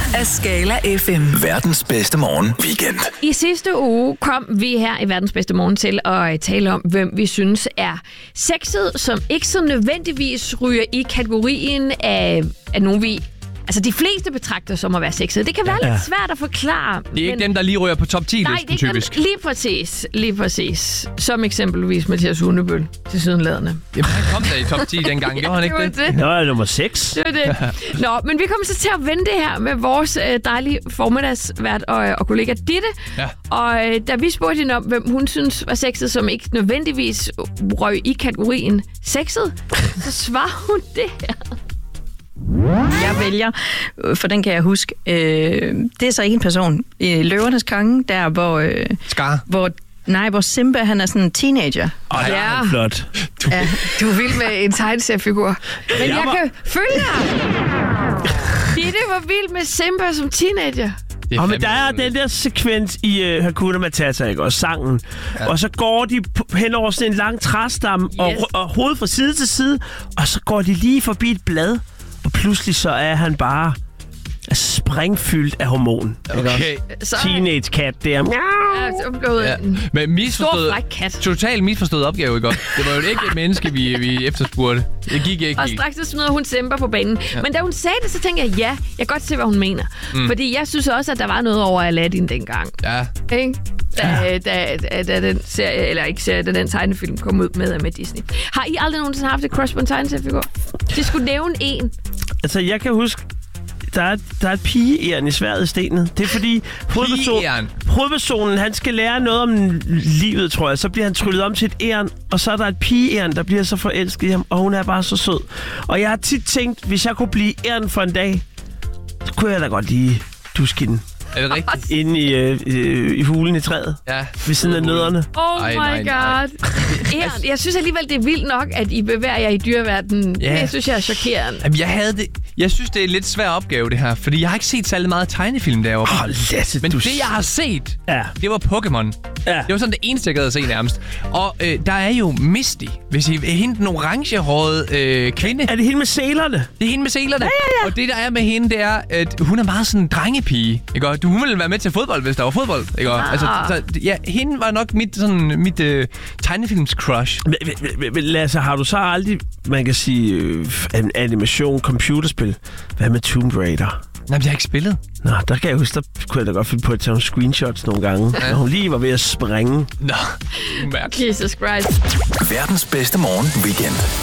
af Skala FM. Verdens bedste morgen weekend. I sidste uge kom vi her i Verdens bedste morgen til at tale om, hvem vi synes er sexet, som ikke så nødvendigvis ryger i kategorien af nogen vi... Altså, de fleste betragter som at være sexet. Det kan være lidt svært at forklare. Det er ikke dem, der lige ryger på top 10-listen, nej, det er typisk. Lige præcis. Som eksempelvis Mathias Hundebøl til sydenladende. Jamen, han kom da i top 10 dengang. Gjorde han ikke det? Nå, er nummer 6. Det var det. Nå, men vi kommer så til at vende det her med vores dejlige formiddagsvært og kollega Ditte. Ja. Og da vi spurgte hende om, hvem hun synes var sexet, som ikke nødvendigvis røg i kategorien sexet, så svarer hun det her. Jeg vælger, for den kan jeg huske, det er så en person i Løvernes Konge, der hvor Simba, han er sådan en teenager. Ja, flot. Du er vild med en tegneseriefigur. Men jeg kan følge dig. Ditte var vild med Simba som teenager. Men der er den der sekvens i Hakuna Matata, ikke? Og sangen. Ja. Og så går de hen over sådan en lang træstamme, og hovedet fra side til side, og så går de lige forbi et blad, og pludselig så er han bare sprængfyldt af hormon. Okay. Teenage cat der. Ja, så blev Men stor fræk kat. Totalt misforstået opgave, ikke? Det var jo ikke et menneske, vi efterspurgte. Det gik ikke. Og straks så smider hun Simba på banen. Ja. Men da hun sagde det, så tænkte jeg, jeg kan godt se, hvad hun mener. Fordi jeg synes også, at der var noget over Aladdin dengang. Ja. Ikke? Da den serie, eller ikke serie, da den tegnefilm kom ud med Disney. Har I aldrig nogensinde haft et crush på en tegneseriefigur? De skulle nævne en. Altså, jeg kan huske, der er et pigeæren i sværdet i stenet. Det er fordi hovedpersonen, han skal lære noget om livet, tror jeg. Så bliver han tryllet om til et æren, og så er der et pigeæren, der bliver så forelsket i ham, og hun er bare så sød. Og jeg har tit tænkt, hvis jeg kunne blive æren for en dag, så kunne jeg da godt lige duske den. Er det rigtigt? Inde i hulen i træet. Ja. Ved siden af nødderne. Oh my god. Æren. Jeg synes alligevel, det er vildt nok, at I bevæger jer i dyreverdenen. Ja. Det synes jeg er chokerende. Jamen, jeg synes, det er en lidt svær opgave, det her. Fordi jeg har ikke set særlig meget tegnefilm derovre. Men det, jeg har set, det var Pokémon. Ja. Det var sådan det eneste, jeg gad at se nærmest. Og der er jo Misty. Hvis I hende den orangehårede kvinde. Er det hende med sælerne? Det er hende med sælerne. Ja. Og det, der er med hende, det er, at hun er meget sådan en drengepige. Ikke? Hun ville være med til fodbold, hvis der var fodbold. Ikke? Altså, hende var nok mit tegnefilms-crush. Lasse, har du så aldrig, man kan sige, en animation, computerspil? Hvad med Tomb Raider? Nej, jeg har ikke spillet. Nå, der kan jeg huske, der kunne jeg da godt finde på at tage nogle screenshots nogle gange, når hun lige var ved at springe. Nå, Jesus Christ. Verdens bedste morgen weekend.